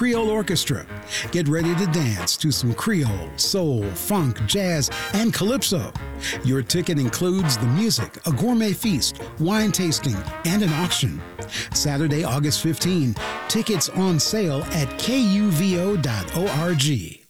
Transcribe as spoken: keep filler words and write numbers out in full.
Creole Orchestra. Get ready to dance to some Creole, soul, funk, jazz, and calypso. Your ticket includes the music, a gourmet feast, wine tasting, and an auction. Saturday, August fifteenth. Tickets on sale at K U V O dot org.